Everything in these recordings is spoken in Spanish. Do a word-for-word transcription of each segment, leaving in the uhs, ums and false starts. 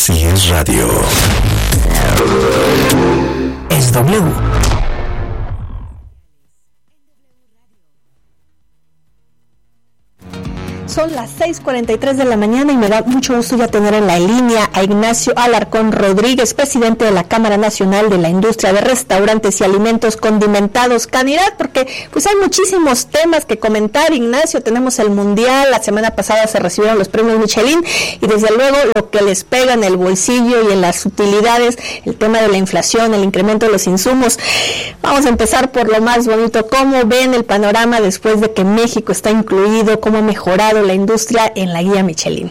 Así es radio. Es W. Son las seis cuarenta y tres de la mañana y me da mucho gusto ya tener en la línea a Ignacio Alarcón Rodríguez, presidente de la Cámara Nacional de la Industria de Restaurantes y Alimentos Condimentados, Canidad, porque pues hay muchísimos temas que comentar. Ignacio, tenemos el Mundial, la semana pasada se recibieron los premios Michelin y desde luego lo que les pega en el bolsillo y en las utilidades, el tema de la inflación, el incremento de los insumos. Vamos a empezar por lo más bonito. ¿Cómo ven el panorama después de que México está incluido? ¿Cómo ha mejorado la industria en la guía Michelin?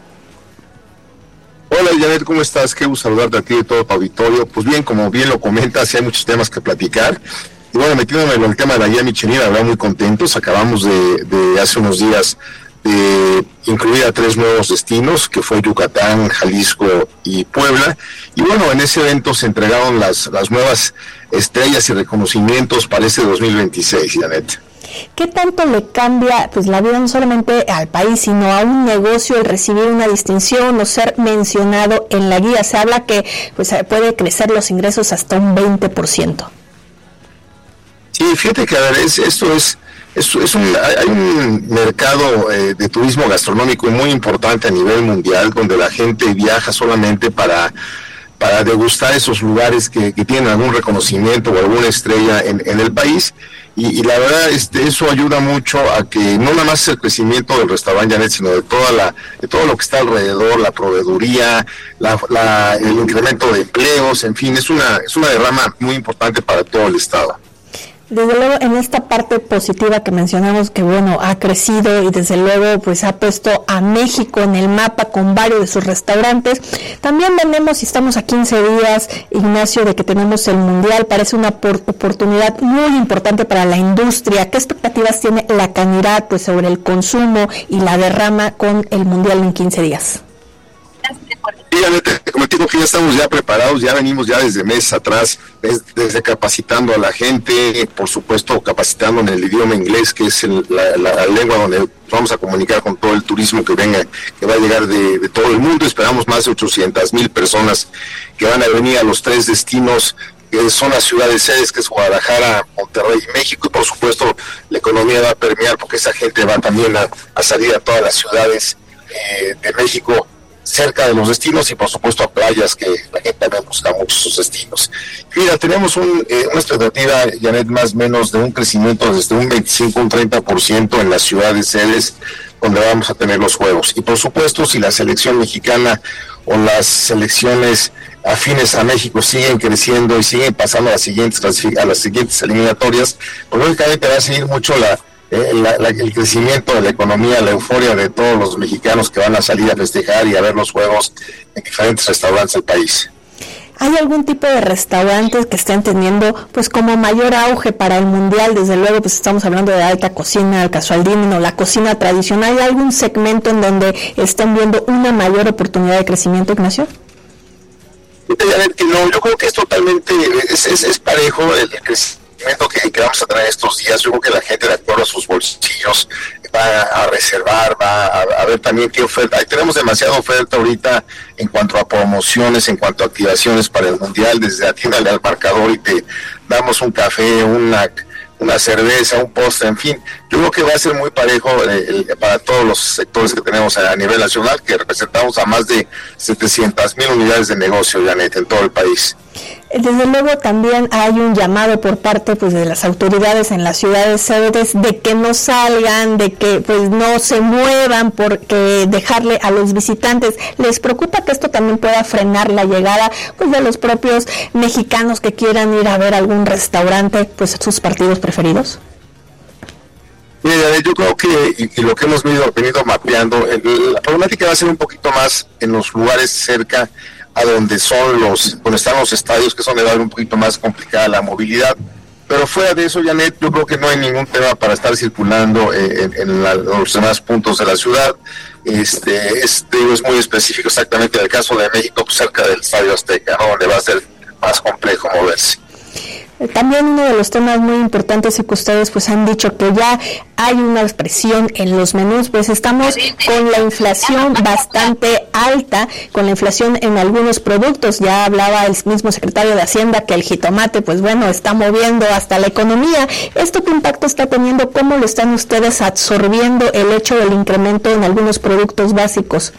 Hola Janet, ¿cómo estás? Qué gusto saludarte a ti y a todo tu auditorio. Pues bien, como bien lo comentas, hay muchos temas que platicar. Y bueno, metiéndome en el tema de la guía Michelin, la verdad muy contentos. Acabamos de, de hace unos días de incluir a tres nuevos destinos, que fue Yucatán, Jalisco y Puebla. Y bueno, en ese evento se entregaron las, las nuevas estrellas y reconocimientos para este dos mil veintiséis, Janet. ¿Qué tanto le cambia pues la vida no solamente al país, sino a un negocio el recibir una distinción o ser mencionado en la guía? Se habla que pues puede crecer los ingresos hasta un veinte por ciento. Sí, fíjate que a ver, es, esto es, es, es un, hay un mercado eh, de turismo gastronómico muy importante a nivel mundial, donde la gente viaja solamente para para degustar esos lugares que, que tienen algún reconocimiento o alguna estrella en, en el país. Y, y la verdad, este, eso ayuda mucho a que no nada más el crecimiento del restaurante Janet, sino de toda la, de todo lo que está alrededor, la proveeduría, la, la, el incremento de empleos, en fin, es una, es una derrama muy importante para todo el estado. Desde luego, en esta parte positiva que mencionamos, que bueno, ha crecido y desde luego pues ha puesto a México en el mapa con varios de sus restaurantes. También venimos y estamos a quince días, Ignacio, de que tenemos el Mundial. Parece una por- oportunidad muy importante para la industria. ¿Qué expectativas tiene la Canidad pues sobre el consumo y la derrama con el Mundial en quince días? Como te digo que ya estamos ya preparados, ya venimos ya desde meses atrás, desde, desde capacitando a la gente, por supuesto capacitando en el idioma inglés, que es el, la, la lengua donde vamos a comunicar con todo el turismo que venga, que va a llegar de, de todo el mundo. Esperamos más de ochocientas mil personas que van a venir a los tres destinos que son las ciudades sedes, que es Guadalajara, Monterrey y México, y por supuesto la economía va a permear porque esa gente va también a, a salir a todas las ciudades eh, de México, cerca de los destinos y por supuesto a playas, que la gente también busca mucho sus destinos. Mira, tenemos un, eh, una expectativa, Janet, más o menos de un crecimiento desde un veinticinco a un treinta por ciento en las ciudades sedes donde vamos a tener los juegos. Y por supuesto, si la selección mexicana o las selecciones afines a México siguen creciendo y siguen pasando a las siguientes, a las siguientes eliminatorias, pues lógicamente va a seguir mucho la La, la, el crecimiento de la economía, la euforia de todos los mexicanos que van a salir a festejar y a ver los juegos en diferentes restaurantes del país. ¿Hay algún tipo de restaurantes que estén teniendo pues como mayor auge para el Mundial? Desde luego pues estamos hablando de alta cocina, el casual dining o la cocina tradicional. ¿Hay algún segmento en donde estén viendo una mayor oportunidad de crecimiento, Ignacio? Que no, yo creo que es totalmente, es, es, es parejo el crecimiento Que, que vamos a tener estos días. Yo creo que la gente, de acuerdo a sus bolsillos, va a reservar, va a, a ver también qué oferta. Ahí tenemos demasiada oferta ahorita en cuanto a promociones, en cuanto a activaciones para el Mundial. Desde atiéndale al marcador y te damos un café, una una cerveza, un postre, en fin. Yo creo que va a ser muy parejo eh, el, para todos los sectores que tenemos a, a nivel nacional, que representamos a más de setecientas mil unidades de negocio, Janet, en todo el país. Desde luego también hay un llamado por parte pues de las autoridades en las ciudades sedes de que no salgan, de que pues no se muevan, porque dejarle a los visitantes. ¿Les preocupa que esto también pueda frenar la llegada pues de los propios mexicanos que quieran ir a ver algún restaurante, pues sus partidos preferidos? Mira, yo creo que, y, y lo que hemos venido, venido mapeando, el, la problemática va a ser un poquito más en los lugares cerca a donde son los, donde están los estadios, que son de edad un poquito más complicada la movilidad. Pero fuera de eso, Janet, yo creo que no hay ningún tema para estar circulando eh, en, en, la, en los demás puntos de la ciudad. Este, este es muy específico exactamente en el caso de México, pues cerca del Estadio Azteca, ¿no? Donde va a ser más complejo moverse. También uno de los temas muy importantes y que ustedes pues han dicho que ya hay una presión en los menús, pues estamos con la inflación bastante alta, con la inflación en algunos productos. Ya hablaba el mismo secretario de Hacienda que el jitomate, pues bueno, está moviendo hasta la economía. ¿Esto qué impacto está teniendo? ¿Cómo lo están ustedes absorbiendo el hecho del incremento en algunos productos básicos?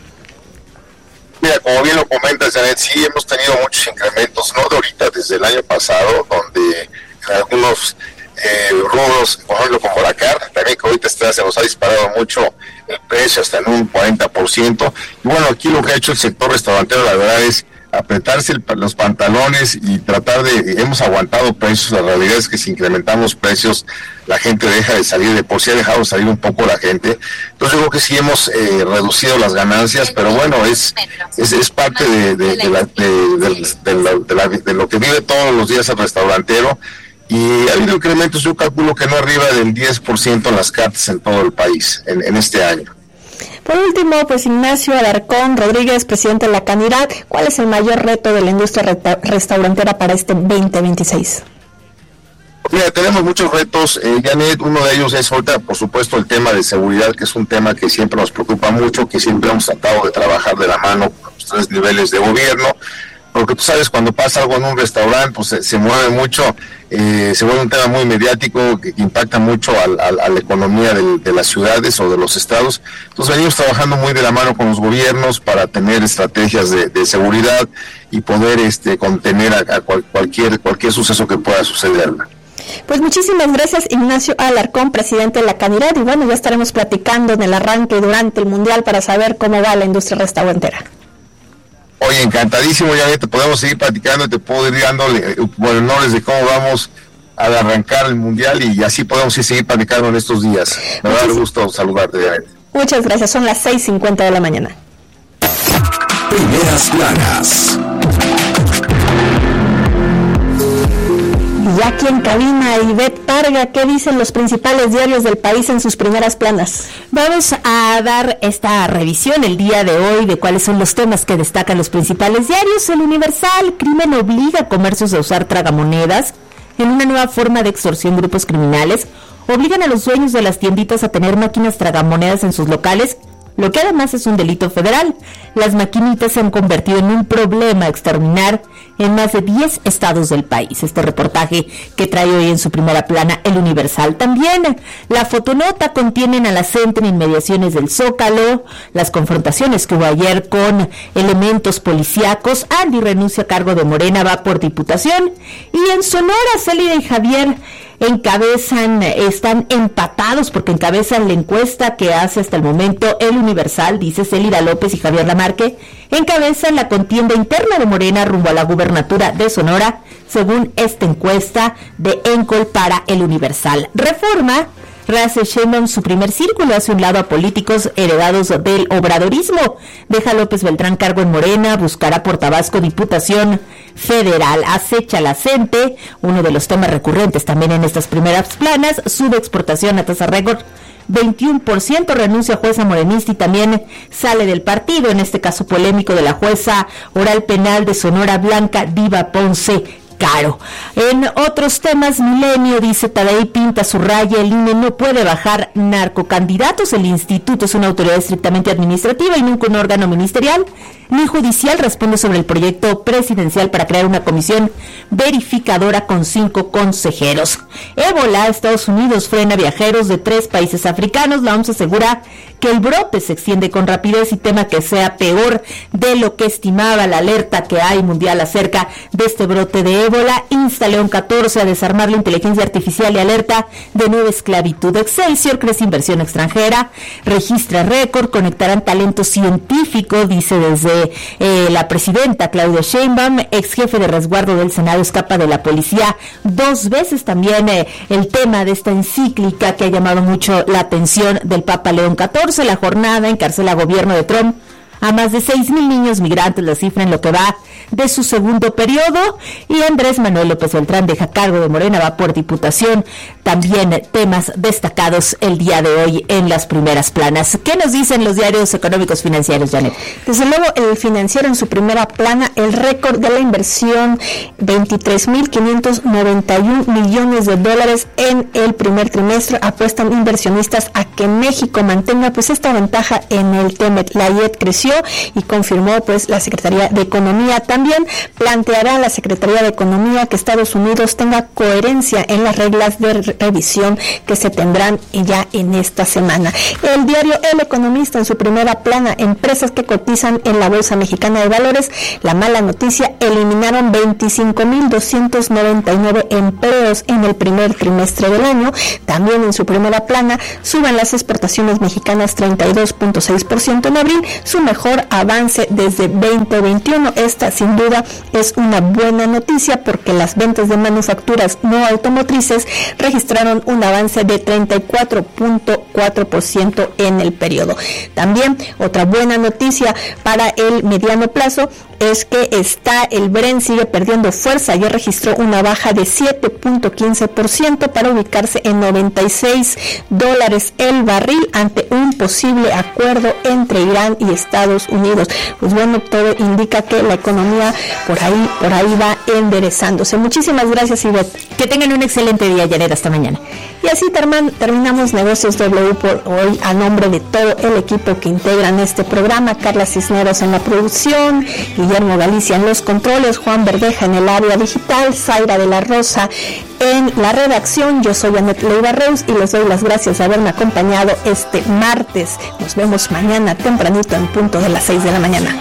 Mira, como bien lo comentas, Janet, sí hemos tenido muchos incrementos, no de ahorita, desde el año pasado, donde en algunos eh, rubros, por ejemplo como la carne, también que ahorita está, se nos ha disparado mucho el precio, hasta en un cuarenta por ciento. Y bueno, aquí lo que ha hecho el sector restaurantero, la verdad, es apretarse el, los pantalones y tratar de, hemos aguantado precios. La realidad es que si incrementamos precios, la gente deja de salir, de por sí ha dejado de salir un poco la gente. Entonces yo creo que sí hemos eh, reducido las ganancias, pero bueno, es es, es parte de, de, de, la, de, de, de, la, de, la, de lo que vive todos los días el restaurantero, y ha habido incrementos, yo calculo que no arriba del diez por ciento en las cartas en todo el país en, en este año. Por último, pues Ignacio Alarcón Rodríguez, presidente de la Canidad, ¿cuál es el mayor reto de la industria reta- restaurantera para este veinte veintiséis? Mira, tenemos muchos retos, eh, Janet. Uno de ellos es ahorita, por supuesto, el tema de seguridad, que es un tema que siempre nos preocupa mucho, que siempre hemos tratado de trabajar de la mano con los tres niveles de gobierno, porque tú sabes, cuando pasa algo en un restaurante, pues se, se mueve mucho, eh, se vuelve un tema muy mediático que, que impacta mucho al, al, a la economía de, de las ciudades o de los estados. Entonces venimos trabajando muy de la mano con los gobiernos para tener estrategias de, de seguridad y poder este contener a, a cual, cualquier cualquier suceso que pueda suceder. Pues muchísimas gracias, Ignacio Alarcón, presidente de la Canidad, y bueno, ya estaremos platicando en el arranque durante el Mundial para saber cómo va la industria restaurantera. Oye, encantadísimo, ya te podemos seguir platicando, te puedo ir dándole pormenores de cómo vamos a arrancar el Mundial, y así podemos ir seguir platicando en estos días. Me da gusto saludarte, Janet. Muchas gracias, son las seis cincuenta de la mañana. Primeras planas. Y aquí en cabina, Ivette Parga, ¿qué dicen los principales diarios del país en sus primeras planas? Vamos a dar esta revisión el día de hoy de cuáles son los temas que destacan los principales diarios. El Universal: crimen obliga a comercios a usar tragamonedas. En una nueva forma de extorsión, grupos criminales obligan a los dueños de las tienditas a tener máquinas tragamonedas en sus locales, lo que además es un delito federal. Las maquinitas se han convertido en un problema a exterminar en más de diez estados del país. Este reportaje que trae hoy en su primera plana el Universal. También la fotonota contienen a la gente en inmediaciones del Zócalo, las confrontaciones que hubo ayer con elementos policíacos. Andy renuncia a cargo de Morena, va por diputación. Y en Sonora, Célida y Javier encabezan, están empatados porque encabezan la encuesta que hace hasta el momento el Universal. Dice: Célida López y Javier Lamarque encabezan la contienda interna de Morena rumbo a la gubernatura de Sonora, según esta encuesta de Encol para el Universal. Reforma: rehace Sheinbaum su primer círculo, hace un lado a políticos heredados del obradorismo. Deja a López Beltrán cargo en Morena, buscará por Tabasco diputación federal. Acecha la gente, uno de los temas recurrentes también en estas primeras planas. Sube exportación a tasa récord, veintiuno por ciento, renuncia jueza morenista y también sale del partido, en este caso polémico, de la jueza oral penal de Sonora, Blanca Diva Ponce Caro. En otros temas, Milenio dice: Tadei pinta su raya, el I N E no puede bajar narcocandidatos. El instituto es una autoridad estrictamente administrativa y nunca un órgano ministerial ni judicial. Responde sobre el proyecto presidencial para crear una comisión verificadora con cinco consejeros. Ébola: Estados Unidos frena viajeros de tres países africanos. La O M S asegura que el brote se extiende con rapidez y tema que sea peor de lo que estimaba. La alerta que hay mundial acerca de este brote de ébola. Insta León catorce a desarmar la inteligencia artificial y alerta de nueva esclavitud. Excelsior: crece inversión extranjera, registra récord, conectarán talento científico, dice desde eh, la presidenta Claudia Sheinbaum. Ex jefe de resguardo del Senado escapa de la policía dos veces. También eh, el tema de esta encíclica que ha llamado mucho la atención del Papa León catorce. La jornada encarcela a gobierno de Trump a más de seis mil niños migrantes, la cifra en lo que va de su segundo periodo. Y Andrés Manuel López Beltrán deja cargo de Morena, va por diputación. También temas destacados el día de hoy en las primeras planas. ¿Qué nos dicen los diarios económicos financieros, Janet? Desde luego, el Financiero en su primera plana, el récord de la inversión, veintitrés mil quinientos noventa y uno millones de dólares en el primer trimestre. Apuestan inversionistas a que México mantenga pues esta ventaja en el TEMEC. La I E D creció y confirmó pues la Secretaría de Economía. También planteará la Secretaría de Economía que Estados Unidos tenga coherencia en las reglas de revisión que se tendrán ya en esta semana. El diario El Economista en su primera plana, empresas que cotizan en la Bolsa Mexicana de Valores, la mala noticia, eliminaron veinticinco mil doscientos noventa y nueve empleos en el primer trimestre del año. También en su primera plana, suben las exportaciones mexicanas treinta y dos punto seis por ciento en abril, su mejor avance desde veinte veintiuno. Esta sin duda es una buena noticia porque las ventas de manufacturas no automotrices registraron un avance de treinta y cuatro punto cuatro por ciento en el periodo. También otra buena noticia para el mediano plazo es que está el Brent sigue perdiendo fuerza, ya registró una baja de siete punto quince por ciento para ubicarse en noventa y seis dólares el barril ante un posible acuerdo entre Irán y Estados Unidos. Pues bueno, todo indica que la economía por ahí, por ahí va enderezándose. Muchísimas gracias, Ivette. Que tengan un excelente día, Janet, hasta mañana. Y así terman, terminamos Negocios W por hoy a nombre de todo el equipo que integran este programa. Carla Cisneros en la producción, Guillermo Galicia en los controles, Juan Verdeja en el área digital, Zaira de la Rosa en la redacción. Yo soy Anet Leiva Reus y les doy las gracias de haberme acompañado este martes. Nos vemos mañana tempranito en punto de las seis de la mañana.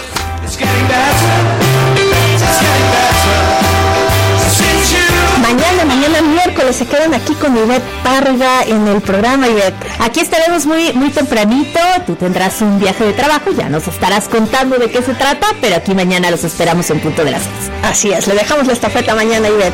Mañana, mañana miércoles se quedan aquí con Ivette Parga en el programa. Ivette, aquí estaremos muy muy tempranito. Tú tendrás un viaje de trabajo, ya nos estarás contando de qué se trata, pero aquí mañana los esperamos en punto de las seis. Así es, le dejamos la estafeta mañana, Ivette.